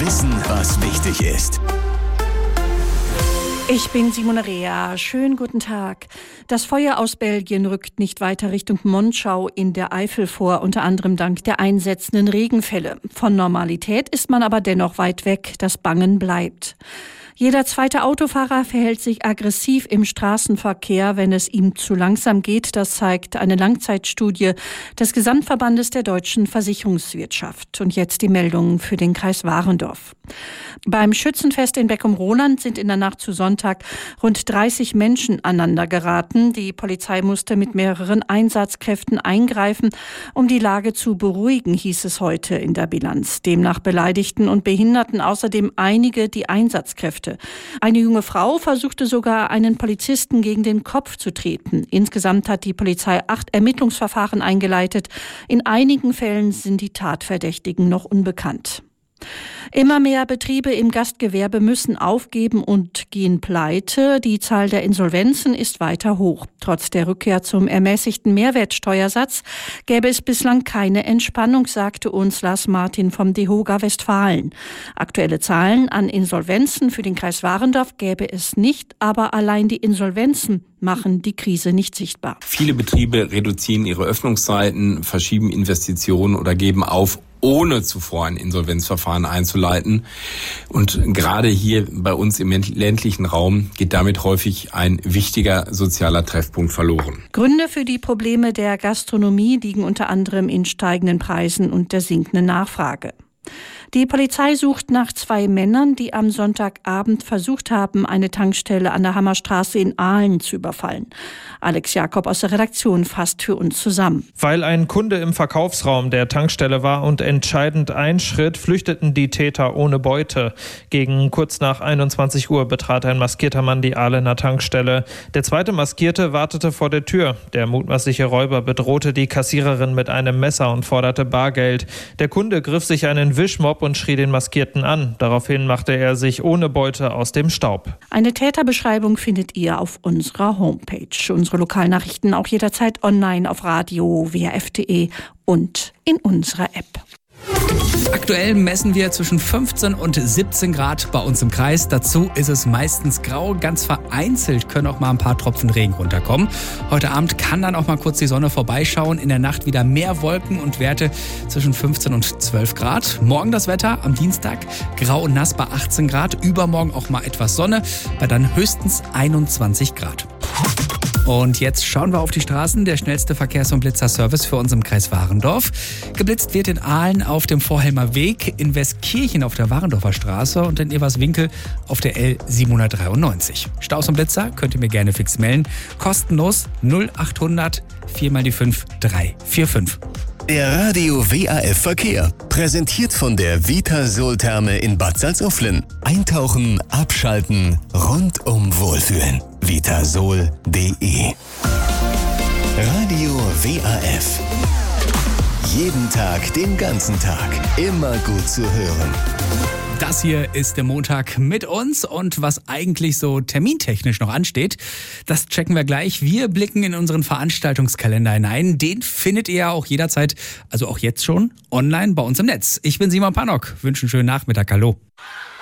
Wissen, was wichtig ist. Ich bin Simone Rea. Schönen guten Tag. Das Feuer aus Belgien rückt nicht weiter Richtung Monschau in der Eifel vor, unter anderem dank der einsetzenden Regenfälle. Von Normalität ist man aber dennoch weit weg. Das Bangen bleibt. Jeder zweite Autofahrer verhält sich aggressiv im Straßenverkehr, wenn es ihm zu langsam geht. Das zeigt eine Langzeitstudie des Gesamtverbandes der deutschen Versicherungswirtschaft. Und jetzt die Meldungen für den Kreis Warendorf. Beim Schützenfest in Beckum-Roland sind in der Nacht zu Sonntag rund 30 Menschen aneinander geraten. Die Polizei musste mit mehreren Einsatzkräften eingreifen, um die Lage zu beruhigen, hieß es heute in der Bilanz. Demnach beleidigten und behinderten außerdem einige die Einsatzkräfte. Eine junge Frau versuchte sogar, einen Polizisten gegen den Kopf zu treten. Insgesamt hat die Polizei 8 Ermittlungsverfahren eingeleitet. In einigen Fällen sind die Tatverdächtigen noch unbekannt. Immer mehr Betriebe im Gastgewerbe müssen aufgeben und gehen pleite. Die Zahl der Insolvenzen ist weiter hoch. Trotz der Rückkehr zum ermäßigten Mehrwertsteuersatz gäbe es bislang keine Entspannung, sagte uns Lars Martin vom DEHOGA Westfalen. Aktuelle Zahlen an Insolvenzen für den Kreis Warendorf gäbe es nicht, aber allein die Insolvenzen machen die Krise nicht sichtbar. Viele Betriebe reduzieren ihre Öffnungszeiten, verschieben Investitionen oder geben auf, ohne zuvor ein Insolvenzverfahren einzuleiten. Und gerade hier bei uns im ländlichen Raum geht damit häufig ein wichtiger sozialer Treffpunkt verloren. Gründe für die Probleme der Gastronomie liegen unter anderem in steigenden Preisen und der sinkenden Nachfrage. Die Polizei sucht nach 2 Männern, die am Sonntagabend versucht haben, eine Tankstelle an der Hammerstraße in Ahlen zu überfallen. Alex Jakob aus der Redaktion fasst für uns zusammen. Weil ein Kunde im Verkaufsraum der Tankstelle war und entscheidend einschritt, flüchteten die Täter ohne Beute. Gegen kurz nach 21 Uhr betrat ein maskierter Mann die Ahlener Tankstelle. Der zweite Maskierte wartete vor der Tür. Der mutmaßliche Räuber bedrohte die Kassiererin mit einem Messer und forderte Bargeld. Der Kunde griff sich einen Wischmopp und schrie den Maskierten an. Daraufhin machte er sich ohne Beute aus dem Staub. Eine Täterbeschreibung findet ihr auf unserer Homepage. Unsere Lokalnachrichten auch jederzeit online auf Radio, WRF.de und in unserer App. Aktuell messen wir zwischen 15 und 17 Grad bei uns im Kreis. Dazu ist es meistens grau. Ganz vereinzelt können auch mal ein paar Tropfen Regen runterkommen. Heute Abend kann dann auch mal kurz die Sonne vorbeischauen. In der Nacht wieder mehr Wolken und Werte zwischen 15 und 12 Grad. Morgen das Wetter am Dienstag grau und nass bei 18 Grad. Übermorgen auch mal etwas Sonne bei dann höchstens 21 Grad. Und jetzt schauen wir auf die Straßen. Der schnellste Verkehrs- und Blitzerservice für uns im Kreis Warendorf. Geblitzt wird in Ahlen auf dem Vorhelmer Weg, in Westkirchen auf der Warendorfer Straße und in Everswinkel auf der L793. Staus und Blitzer könnt ihr mir gerne fix melden. Kostenlos 0800 4x5 345. Der Radio WAF Verkehr. Präsentiert von der Vitasol Therme in Bad Salzuflen. Eintauchen, abschalten, rundum wohlfühlen. Vitasol.de. Radio WAF. Jeden Tag, den ganzen Tag. Immer gut zu hören. Das hier ist der Montag mit uns und was eigentlich so termintechnisch noch ansteht, das checken wir gleich. Wir blicken in unseren Veranstaltungskalender hinein. Den findet ihr ja auch jederzeit, also auch jetzt schon, online bei uns im Netz. Ich bin Simon Pannock, wünsche einen schönen Nachmittag. Hallo.